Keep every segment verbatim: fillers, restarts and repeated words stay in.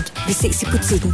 Discount. Vi ses i butikken.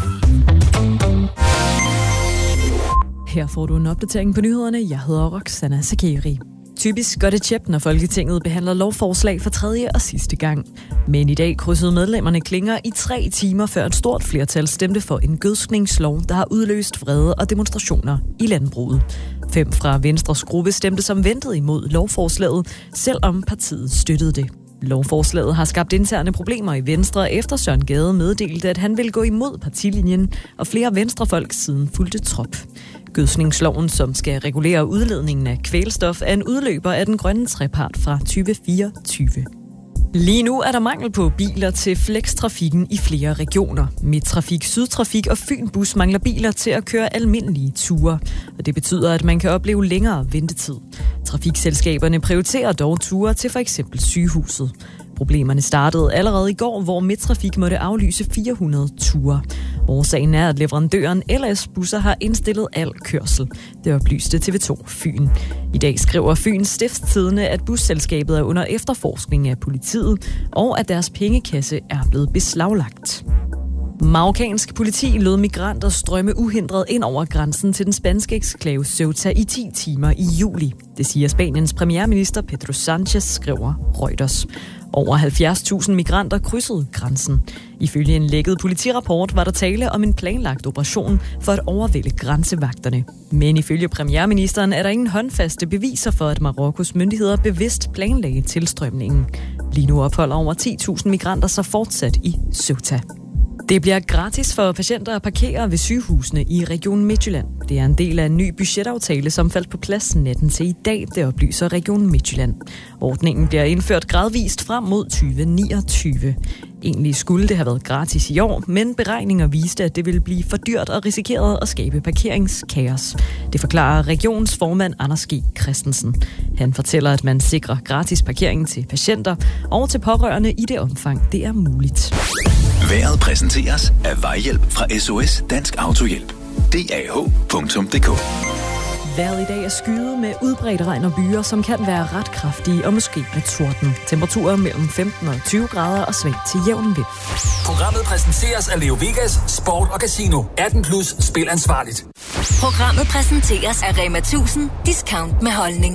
Her får du en opdatering på nyhederne. Jeg hedder Roxana Sakeri. Typisk gør det tjept, når Folketinget behandler lovforslag for tredje og sidste gang. Men i dag krydsede medlemmerne klinger i tre timer, før et stort flertal stemte for en gødskningslov, der har udløst vrede og demonstrationer i landbruget. Fem fra Venstres gruppe stemte som ventet imod lovforslaget, selvom partiet støttede det. Lovforslaget har skabt interne problemer i Venstre, efter Søren Gade meddelte, at han ville gå imod partilinjen, og flere venstrefolk siden fulgte trop. Gødsningsloven, som skal regulere udledningen af kvælstof, er en udløber af den grønne trepart fra tyve fireogtyve. Lige nu er der mangel på biler til flextrafikken i flere regioner. Midttrafik, Sydtrafik og Fynbus mangler biler til at køre almindelige ture, og det betyder, at man kan opleve længere ventetid. Trafikselskaberne prioriterer dog ture til for eksempel sygehuset. Problemerne startede allerede i går, hvor Midttrafik måtte aflyse fire hundrede ture. Årsagen er, at leverandøren L S Busser har indstillet al kørsel. Det oplyste T V to Fyn. I dag skriver Fyns Stiftstidende, at busselskabet er under efterforskning af politiet, og at deres pengekasse er blevet beslaglagt. Marokkansk politi lod migranter strømme uhindret ind over grænsen til den spanske eksklave Ceuta i ti timer i juli. Det siger Spaniens premierminister Pedro Sánchez, skriver Reuters. Over halvfjerds tusind migranter krydsede grænsen. Ifølge en lækket politirapport var der tale om en planlagt operation for at overvælde grænsevagterne. Men ifølge premierministeren er der ingen håndfaste beviser for, at Marokkos myndigheder bevidst planlagde tilstrømningen. Lige nu opholder over ti tusind migranter sig fortsat i Ceuta. Det bliver gratis for patienter at parkere ved sygehusene i Region Midtjylland. Det er en del af en ny budgetaftale, som faldt på plads natten til i dag, det oplyser Region Midtjylland. Ordningen bliver indført gradvist frem mod tyve niogtyve. Egentlig skulle det have været gratis i år, men beregninger viste, at det ville blive for dyrt og risikeret at skabe parkeringskaos. Det forklarer regionsformand Anders G. Christensen. Han fortæller, at man sikrer gratis parkering til patienter og til pårørende i det omfang, det er muligt. Vejret præsenteres af Vejhjælp fra S O S Dansk Autohjælp. D A H punktum d k. Vejret i dag er skyet med udbredt regn og byer, som kan være ret kraftige og måske med torden. Temperaturer mellem femten og tyve grader og svag til jævn vind. Programmet præsenteres af Leo Vegas, Sport og Casino. atten plus, spil ansvarligt. Programmet præsenteres af Rema tusind, Discount med holdning.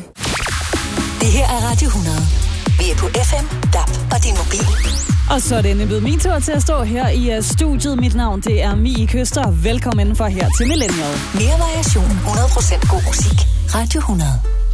Det her er Radio hundrede. Vi er på F M, D A B og din mobil. Og så er det endelig blevet min tur til at stå her i studiet. Mit navn, det er Mie Køster. Velkommen for her til Millennial. Mere variation, hundrede procent god musik. Radio hundrede.